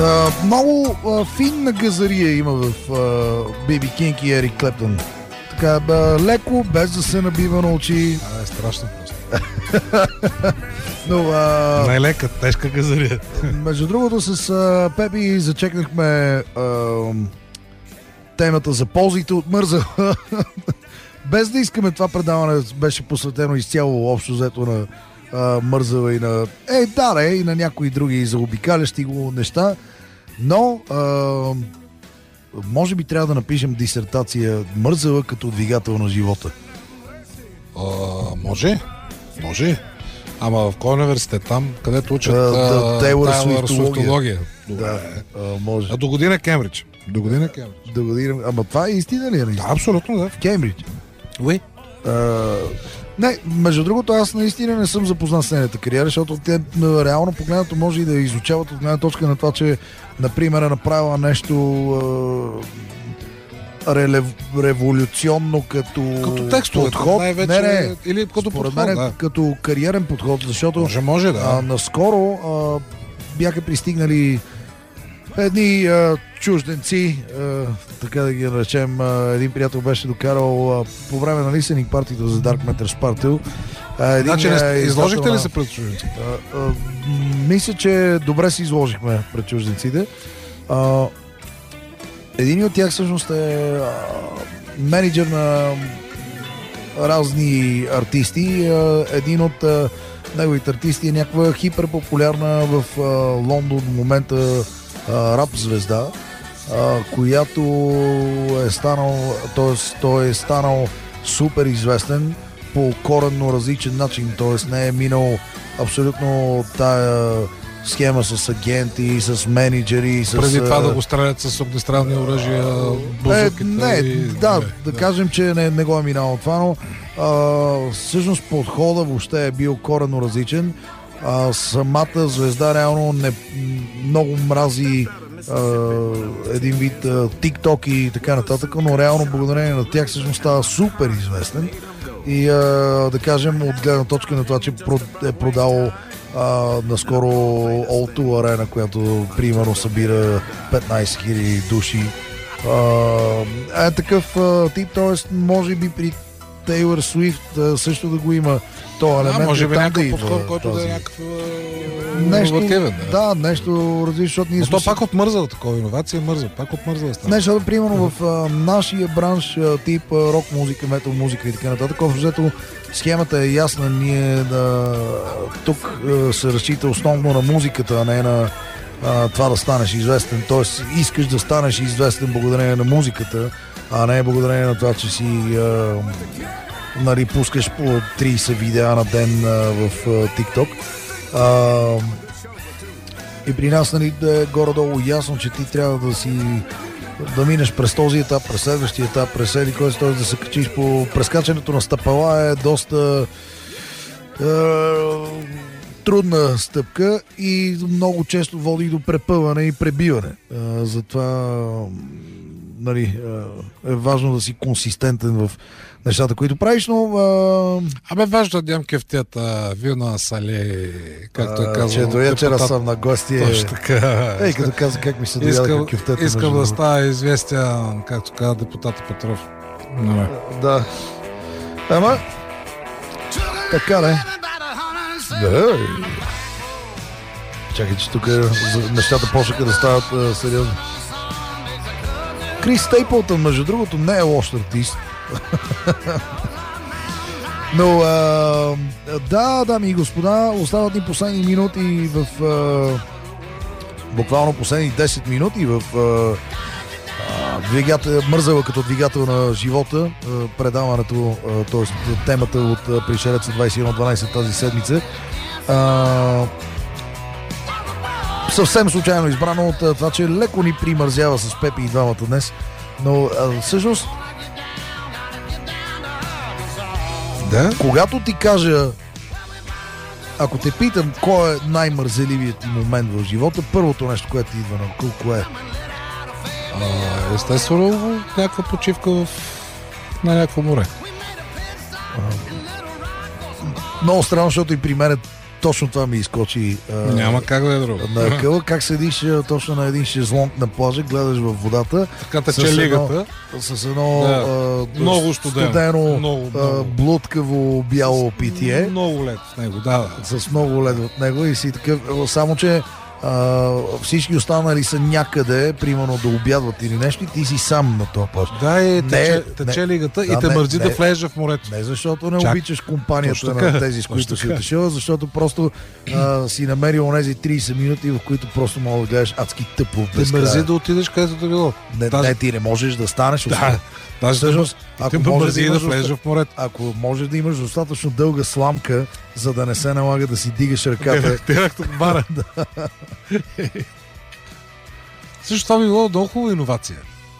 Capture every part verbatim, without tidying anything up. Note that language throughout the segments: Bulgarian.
Uh, много uh, финна газария има в Би Би Кинг и Ерик Клептън. Така, uh, леко, без да се набива на очи. А, е страшно просто. Но, uh, най-лека, тежка газария. Между другото, с uh, Пепи зачекнахме uh, темата за ползите от мърза. Без да искаме, това предаване беше посветено изцяло общо взето на uh, мързава и на... Е, да, не, и на някои други заобикалящи го неща. Но uh, може би трябва да напишем дисертация мързава като двигател на живота. А, може, може. Ама в кой университет? Там, където учат uh, Тейлор Суифтология. Да, uh, може. А до година Кембридж. До година Кембридж. До година... Ама това е истина ли е? Да, абсолютно, да. В Кембридж. Oui. Uh, не, между другото, аз наистина не съм запознат с нейната кариера, защото те реално погледнато може и да изучават от гледна точка на това, че например е направила нещо uh, релев, революционно като, като текстове, подход. най-вече, не, не, или като според подход, мен да. като кариерен подход, защото може, може, да. а, наскоро а, бяха пристигнали едни а, чужденци, а, така да ги наречем. А, един приятел беше докарал а, по време на listening партито за Dark Matter Spartel. А, значи не, а, изложихте ли на... се пред чужденците? А, а, мисля, че добре се изложихме пред чужденците. А, един от тях всъщност е а, менеджер на разни артисти. А, един от а, неговите артисти е някаква хиперпопулярна в а, Лондон в момента а, рап звезда, а, която е станал, т.е. той е станал супер известен по коренно различен начин, т.е. не е минал абсолютно тая схема с агенти, с менеджери, с... Преди това да го стрелят с огнестрелни оръжия, бузуките. Е, не, и... да, не, да кажем, че не, не го е минало това, но а, всъщност подхода въобще е бил коренно различен. А, самата звезда реално не, много мрази а, един вид а, TikTok и така нататък, но реално благодарение на тях всъщност става супер известен и а, да кажем от гледна точка на това, че е продал Uh, наскоро О два Arena, която примерно събира петнайсет хиляди души. Uh, е такъв uh, тип, т.е. може би при Тейлор Суифт uh, също да го има този елемент. Да, може би някакъв да подход, който този. да е някакъв нещо, иновативен. Да, да, нещо различно, защото ние но сме... то пак отмързал такова иновация, мърза, пак отмързал става. Не, защото примерно в uh, нашия бранш uh, тип uh, рок музика, метал музика и така нататък, общо взето схемата е ясна. Ние да, тук uh, се разчита основно на музиката, а не на uh, това да станеш известен. Тоест искаш да станеш известен благодарение на музиката, а не благодарение на това, че си uh, нали, пускаш по трийсет видеа на ден uh, в uh, TikTok. Uh, и при нас, нали, да е горе-долу ясно, че ти трябва да си да минеш през този етап, през следващия етап, през еди кой, т.е. да се качиш по прескачането на стъпала е доста е, трудна стъпка и много често води до препъване и пребиване. Е, затова нали, е важно да си консистентен в нещата, които правиш, но... А... Абе, важно да дям кефтията, вино, сале, както е казал. Че до вечера съм на гости. Точно така. Ей, като каза как ми се доядаха кефтета. Искам да става известен, както каза депутата Петров. Но, да. Ама, така не. Да. Чакай, че тук нещата почнаха да стават а, сериозни. Крис Стейплтън, между другото, не е лош артист. Но а, да, дами и господа, остават ни последни минути в а, буквално последни десет минути в а, двигател, мързава като двигател на живота, а, предаването, т.е. темата от Пришелеца двайсет и едно дванайсет тази седмица. А, съвсем случайно избрано от това, че леко ни примързява с Пепи и двамата днес, но а, всъщност да? Когато ти кажа, ако те питам кой е най-мързеливият ти момент в живота, първото нещо, което ти идва на кул, кое е? А, естествено, някаква почивка в... на някакво море. А, много странно, защото и при мен точно това ми изкочи. А, Няма как да е друго. На къла, как седиш а, точно на един шезлонг на плажа, гледаш в водата. Така тече лигата. С едно Да. а, Много студено. студено, Много, а, много. блудкаво бяло питие. Много лед в него, да, да. С много лед от него и си такъв. Само, че а, всички останали са някъде, примерно да обядват или нещо, и ти си сам на този плаж. Да, и Не, тече, не. тече лигата Да, и те не, мързи не. да влезеш в морето. Не защото не Чак. обичаш компанията Точно на така. тези, с които Точно си така. отишъл, защото просто а, си намерил онези трийсет минути, в които просто мога да гледаш адски тъпо. Те безкрая. мързи да отидеш където да било. Не, Даже- не, ти не можеш да станеш. Да, даже Всъщност, те ако можеш мързи да да имаш влезеш доста- в морето. ако можеш да имаш достатъчно дълга сламка, за да не се налага да си дигаш ръката. Директно в бара. Също това би било много хубава иновация.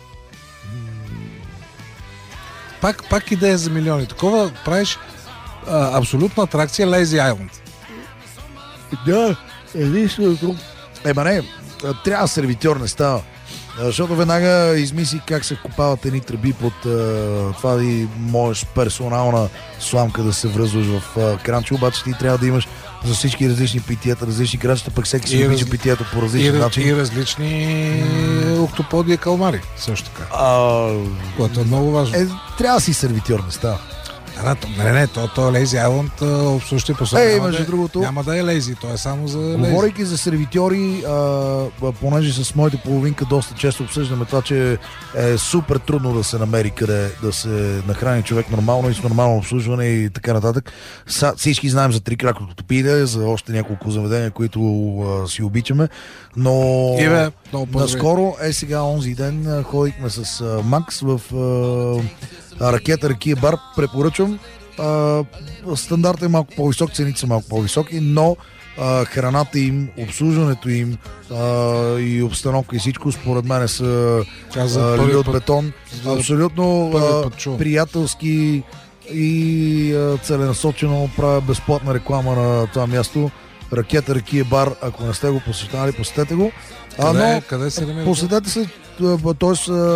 Пак, пак идея за милиони. Такова правиш а, абсолютна атракция Lazy Island. Да, единственото. Ема не, трябва сервитьор не става. Защото веднага измисли как се копават едни тръби под а, това да и можеш персонална сламка да се връзваш в а, кранче, обаче ти трябва да имаш за всички различни питиета, различни кранчета, пък всеки си И обича раз- питието по И, различен раз- начин. и различни октоподи и калмари. Също така. А, Което е много важно. е, трябва да си сервитьор не става. Да, то, не, не, то, то Lazy Island а, обслужва персонал. Е, Няма между да е- другото- Няма да е lazy, то е само за lazy. Говорейки за сервитьори, а, а, понеже с моите половинка доста често обсъждаме това, че е супер трудно да се намери къде да се нахрани човек нормално и с нормално обслужване и така нататък. Са, всички знаем за Трикракото пиде, за още няколко заведения, които а, си обичаме, но И бе, много по-добре. наскоро, е сега онзи ден, а, ходихме с а, Макс в а, Ракета Ракия бар, препоръчвам. А, стандартът е малко по-висок, цените са малко по-високи, но а, храната им, обслужването им а, и обстановка и всичко според мен са Тя за а, първи лили от път- бетон. за Абсолютно първи а, път чувам. приятелски и а, целенасочено правя безплатна реклама на това място. Ракета Ракия бар, ако не сте го посещавали, посетете го. А, Къде, но къде се намира? посетете се, т.е.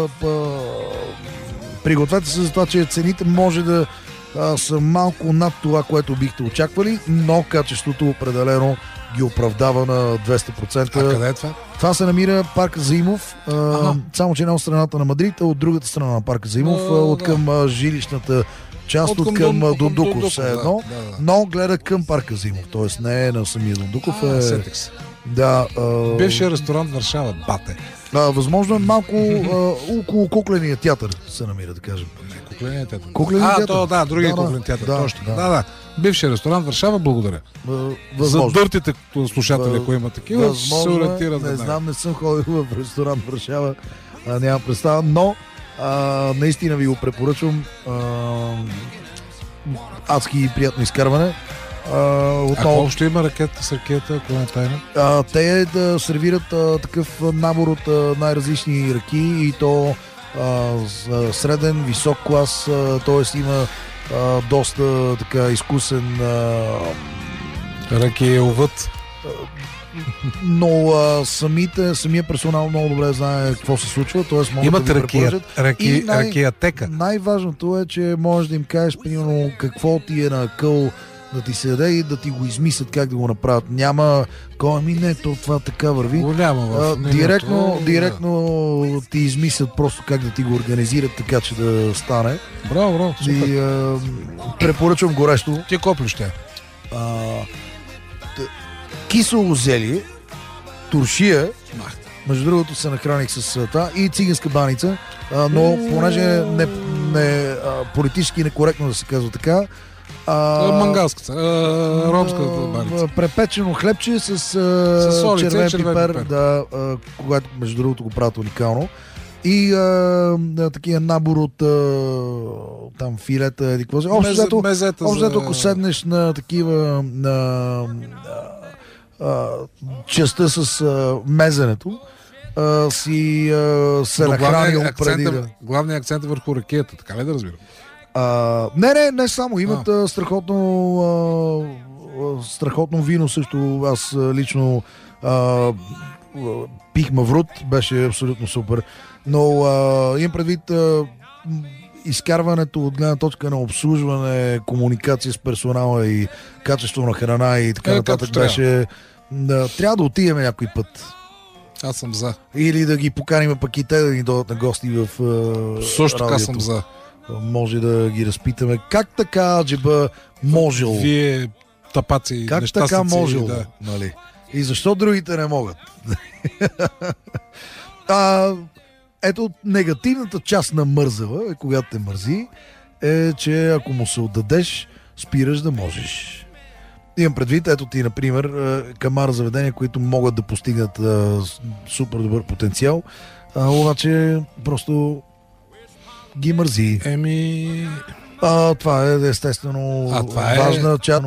пригответе се за това, че цените може да а, са малко над това, което бихте очаквали, но качеството определено ги оправдава на двеста процента. А къде е това? Това се намира парк Заимов, а, Аха. само че не от страната на Мадрид, а от другата страна на парка Заимов, Но, а, от да. към а, жилищната част, От от към към, Дун- а, Дундуков, Дундуков, все да, едно, да, да. но гледа към парка Заимов, т.е. не е на самия Дундуков. А, Е, сетих се. да, а, Бившия ресторант Варшава, бате. а, възможно е малко а, около кукления театър се намира, да кажем. Не, кукления театър. Кукления а, театър. то, да, другия Да, да, куклен театър. да, точно. да. Да, да. Бившия ресторант Варшава, благодаря. А, За възможно. дъртите слушатели, Въз- ако има такива, се Възможно е, ориентират. не веднага. знам, не съм ходил в ресторант в Варшава, а, нямам представа, но а, наистина ви го препоръчвам. А, адски приятно изкарване. А, Ако отново, общо има ракета с ракета, ако не е тайна. а, те да сервират а, такъв набор от а, най-различни ръки и то а, с- среден, висок клас, т.е. има а, доста така изкусен а, Ръки е овът. но а, самите, самия персонал много добре знае какво се случва, т.е. могат Имат да ви ракия, препоръчат. ръки, И най- ракиятека. Най-важното е, че можеш да им кажеш примерно какво ти е на къл да ти се даде и да ти го измислят как да го направят. Няма кой ми не, то това така върви. Голямо А, в менюто. директно, Да. директно ти измислят просто как да ти го организират така, че да стане. Браво, браво. Супер. И а, препоръчвам горещо. Ти коплиш ще. А, т- кисело зелие, туршия, между другото се нахраних с а, това и циганска баница, а, но понеже не, не, а, политически некоректно да се казва така, а, Мангалската, а, ромската а, баница. препечено хлебче с, а, С солица и червен, червен пипер, пипер. да, а, когато между другото го правят уникално. И а, да, такива набор от а, там филета, еди какво си. Общо Мез- взето, мезета общо за- взето, ако седнеш на такива на а, а, частта с а, мезенето, а, си а, се Но нахранил главният преди акцент, да... е, главният акцент е върху ракията, така ли да разбирам? А, не, не, не само. Имат а. страхотно а, а, страхотно вино също. Аз а, лично а, а, пих маврут, беше абсолютно супер. Но а, имам предвид а, м, изкарването от гледна точка на обслужване, комуникация с персонала и качество на храна и така Е, нататък както беше... Да, трябва да отидем някой път. Аз съм за. Или да ги поканим пък и те да ни дойдат на гости в е, Също така радиото. съм за. Може да ги разпитаме. Как така, Джеба, можел? Вие тапаци, Как нещастници, така можел? да. Нали? И защо другите не могат? а, ето, негативната част на мързава, е, когато те мързи, е, че ако му се отдадеш, спираш да можеш. Имам предвид, ето ти, например, камара заведения, които могат да постигнат а, супер добър потенциал, а, обаче просто ги мързи. Еми... А, това е естествено А, това е... важна част